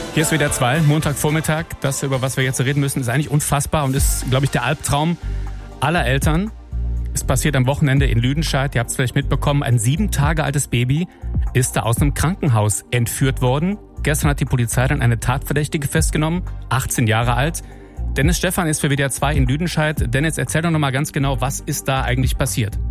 Hier ist WDR 2, Montagvormittag. Das, über was wir jetzt reden müssen, ist eigentlich unfassbar und ist, glaube ich, der Albtraum aller Eltern. Es passiert am Wochenende in Lüdenscheid. Ihr habt es vielleicht mitbekommen, ein 7 Tage altes Baby ist da aus einem Krankenhaus entführt worden. Gestern hat die Polizei dann eine Tatverdächtige festgenommen, 18 Jahre alt. Dennis Stephan ist für WDR 2 in Lüdenscheid. Dennis, erzähl doch nochmal ganz genau, was ist da eigentlich passiert?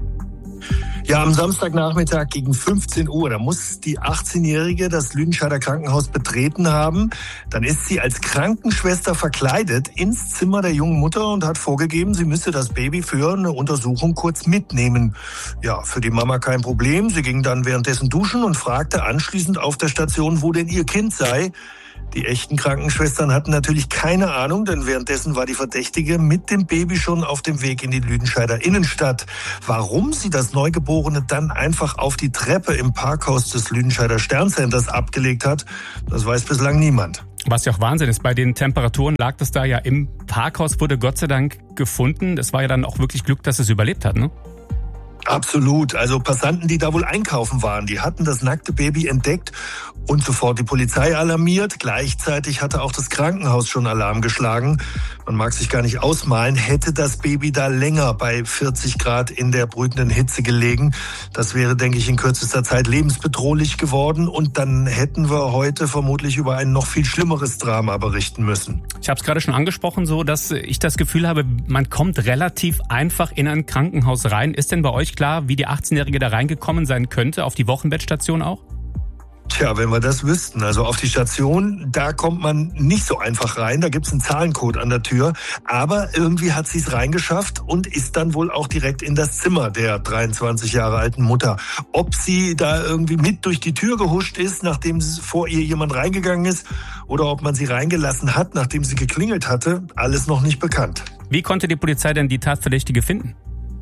Ja, am Samstagnachmittag gegen 15 Uhr, da muss die 18-Jährige das Lüdenscheider Krankenhaus betreten haben. Dann ist sie als Krankenschwester verkleidet ins Zimmer der jungen Mutter und hat vorgegeben, sie müsse das Baby für eine Untersuchung kurz mitnehmen. Ja, für die Mama kein Problem. Sie ging dann währenddessen duschen und fragte anschließend auf der Station, wo denn ihr Kind sei. Die echten Krankenschwestern hatten natürlich keine Ahnung, denn währenddessen war die Verdächtige mit dem Baby schon auf dem Weg in die Lüdenscheider Innenstadt. Warum sie das Neugeborene dann einfach auf die Treppe im Parkhaus des Lüdenscheider Sterncenters abgelegt hat, das weiß bislang niemand. Was ja auch Wahnsinn ist, bei den Temperaturen lag das da ja im Parkhaus, wurde Gott sei Dank gefunden. Es war ja dann auch wirklich Glück, dass es überlebt hat, ne? Absolut. Also Passanten, die da wohl einkaufen waren, die hatten das nackte Baby entdeckt und sofort die Polizei alarmiert. Gleichzeitig hatte auch das Krankenhaus schon Alarm geschlagen. Man mag sich gar nicht ausmalen, hätte das Baby da länger bei 40 Grad in der brütenden Hitze gelegen. Das wäre, denke ich, in kürzester Zeit lebensbedrohlich geworden. Und dann hätten wir heute vermutlich über ein noch viel schlimmeres Drama berichten müssen. Ich habe es gerade schon angesprochen, so dass ich das Gefühl habe, man kommt relativ einfach in ein Krankenhaus rein. Ist denn bei euch klar, wie die 18-Jährige da reingekommen sein könnte, auf die Wochenbettstation auch? Tja, wenn wir das wüssten. Also auf die Station, da kommt man nicht so einfach rein. Da gibt's einen Zahlencode an der Tür. Aber irgendwie hat sie es reingeschafft und ist dann wohl auch direkt in das Zimmer der 23 Jahre alten Mutter. Ob sie da irgendwie mit durch die Tür gehuscht ist, nachdem vor ihr jemand reingegangen ist, oder ob man sie reingelassen hat, nachdem sie geklingelt hatte, alles noch nicht bekannt. Wie konnte die Polizei denn die Tatverdächtige finden?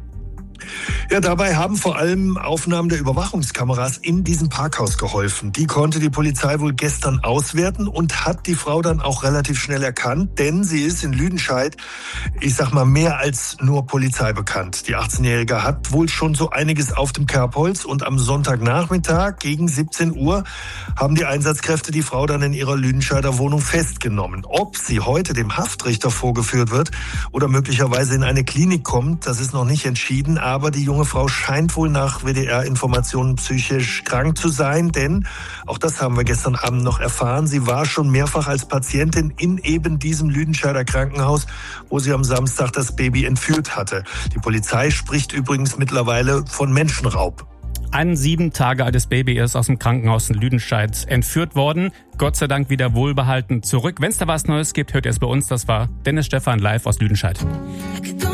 Ja, dabei haben vor allem Aufnahmen der Überwachungskameras in diesem Parkhaus geholfen. Die konnte die Polizei wohl gestern auswerten und hat die Frau dann auch relativ schnell erkannt, denn sie ist in Lüdenscheid, ich sag mal, mehr als nur Polizei bekannt. Die 18-Jährige hat wohl schon so einiges auf dem Kerbholz und am Sonntagnachmittag gegen 17 Uhr haben die Einsatzkräfte die Frau dann in ihrer Lüdenscheider Wohnung festgenommen. Ob sie heute dem Haftrichter vorgeführt wird oder möglicherweise in eine Klinik kommt, das ist noch nicht entschieden, aber die junge Frau scheint wohl nach WDR-Informationen psychisch krank zu sein, denn, auch das haben wir gestern Abend noch erfahren, sie war schon mehrfach als Patientin in eben diesem Lüdenscheider Krankenhaus, wo sie am Samstag das Baby entführt hatte. Die Polizei spricht übrigens mittlerweile von Menschenraub. Ein 7 Tage altes Baby ist aus dem Krankenhaus in Lüdenscheid entführt worden. Gott sei Dank wieder wohlbehalten zurück. Wenn es da was Neues gibt, hört ihr es bei uns. Das war Dennis Stephan live aus Lüdenscheid.